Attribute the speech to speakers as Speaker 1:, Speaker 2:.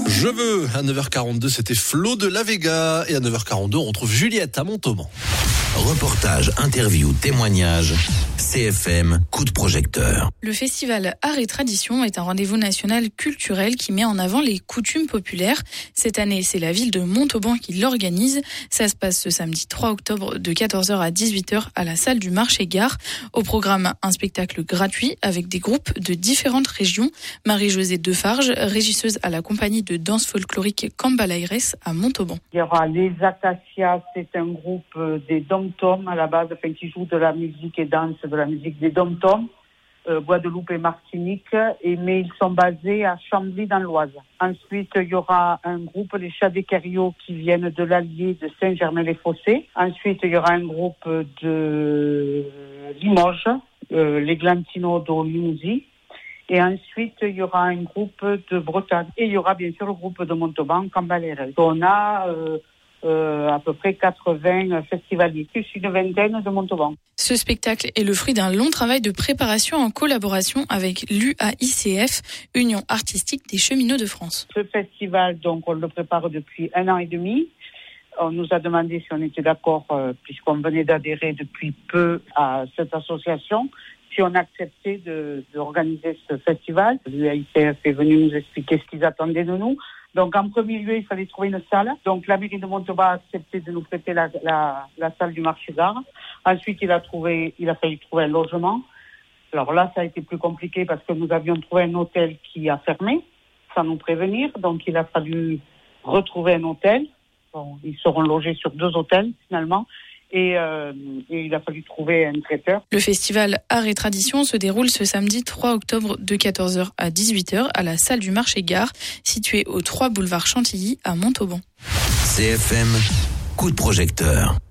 Speaker 1: Je veux, à 9h42, c'était Flo de La Vega. Et à 9h42, on retrouve Juliette à Montauban.
Speaker 2: Reportage, interview, témoignage, CFM, coup de projecteur.
Speaker 3: Le festival Art et Tradition est un rendez-vous national culturel qui met en avant les coutumes populaires. Cette année, c'est la ville de Montauban qui l'organise. Ça se passe ce samedi 3 octobre de 14h à 18h à la salle du Marché-Gare. Au programme, un spectacle gratuit avec des groupes de différentes régions. Marie-Josée Defarge, régisseuse à la compagnie de danse folklorique Cambalaires à Montauban.
Speaker 4: Il y aura les Acacias, c'est un groupe des dom-tom à la base, qui joue de la musique et danse de la musique des dom-tom, Guadeloupe et Martinique, mais ils sont basés à Chambly dans l'Oise. Ensuite, il y aura un groupe, les Chats des Carriaux, qui viennent de l'Allier de Saint-Germain-les-Fossés. Ensuite, il y aura un groupe de Limoges, les Glantino d'Olimousie. Et ensuite, il y aura un groupe de Bretagne. Et il y aura bien sûr le groupe de Montauban, Cambalaires. On a à peu près 80 festivaliers, plus une vingtaine de Montauban.
Speaker 3: Ce spectacle est le fruit d'un long travail de préparation en collaboration avec l'UAICF, Union artistique des cheminots de France.
Speaker 4: Ce festival, donc, on le prépare depuis 1 an et demi. On nous a demandé si on était d'accord, puisqu'on venait d'adhérer depuis peu à cette association, si on acceptait d'organiser ce festival. L'UAICF est venu nous expliquer ce qu'ils attendaient de nous. Donc, en premier lieu, il fallait trouver une salle. Donc, la mairie de Montauban a accepté de nous prêter la salle du Marché-Gare. Ensuite, il a fallu trouver un logement. Alors là, ça a été plus compliqué parce que nous avions trouvé un hôtel qui a fermé, sans nous prévenir. Donc, il a fallu retrouver un hôtel. Bon, ils seront logés sur 2 hôtels, finalement. Et il a fallu trouver un traiteur.
Speaker 3: Le festival Art et Tradition se déroule ce samedi 3 octobre de 14h à 18h à la salle du Marché-Gare, située au 3 boulevard Chantilly à Montauban.
Speaker 2: CFM, coup de projecteur.